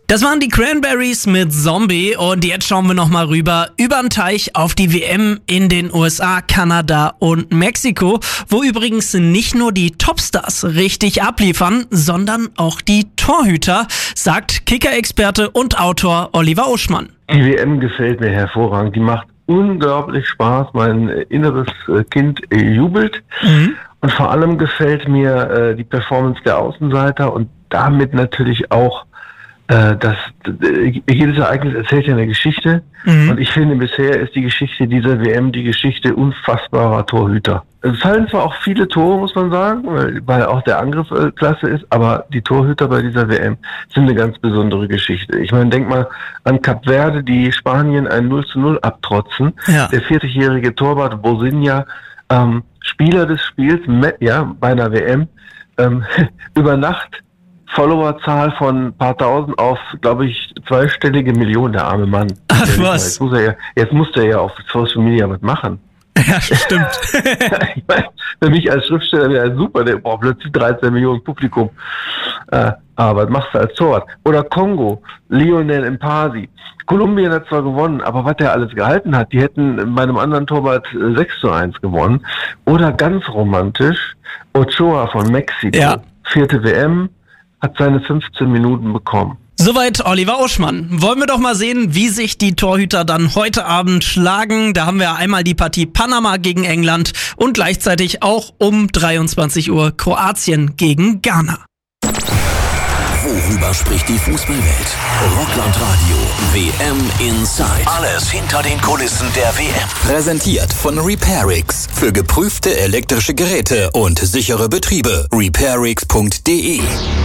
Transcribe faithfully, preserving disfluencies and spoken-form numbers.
Das waren die Cranberries mit Zombie und jetzt schauen wir nochmal rüber übern Teich auf die W M in den U S A, Kanada und Mexiko, wo übrigens nicht nur die Topstars richtig abliefern, sondern auch die Torhüter, sagt Kicker-Experte und Autor Oliver Uschmann. Die W M gefällt mir hervorragend, die macht unglaublich Spaß, mein inneres Kind jubelt mhm. und vor allem gefällt mir äh, die Performance der Außenseiter und damit natürlich auch Das, jedes Ereignis erzählt ja eine Geschichte mhm. und ich finde, bisher ist die Geschichte dieser W M die Geschichte unfassbarer Torhüter. Es fallen zwar auch viele Tore, muss man sagen, weil auch der Angriff äh, klasse ist, aber die Torhüter bei dieser W M sind eine ganz besondere Geschichte. Ich meine, denk mal an Kap Verde, die Spanien ein null zu null abtrotzen. Ja. Der vierzigjährige Torwart Bosinha, ähm, Spieler des Spiels, ja, bei einer W M, ähm, über Nacht Followerzahl von ein paar tausend auf, glaube ich, zweistellige Millionen, der arme Mann. Ach, was? Jetzt muss er ja, jetzt muss er ja auf Social Media was machen. Ja, stimmt. Ich meine, für mich als Schriftsteller wäre super, der braucht plötzlich dreizehn Millionen Publikum. Äh, aber was machst du als Torwart? Oder Kongo, Lionel Mpasi. Kolumbien hat zwar gewonnen, aber was der alles gehalten hat, die hätten bei einem anderen Torwart sechs zu eins gewonnen. Oder ganz romantisch, Ochoa von Mexiko, ja. vierte W M, hat seine fünfzehn Minuten bekommen. Soweit Oliver Uschmann. Wollen wir doch mal sehen, wie sich die Torhüter dann heute Abend schlagen. Da haben wir einmal die Partie Panama gegen England und gleichzeitig auch um dreiundzwanzig Uhr Kroatien gegen Ghana. Worüber spricht die Fußballwelt? Rockland Radio W M Inside. Alles hinter den Kulissen der W M. Präsentiert von Repairix. Für geprüfte elektrische Geräte und sichere Betriebe. Repairix punkt de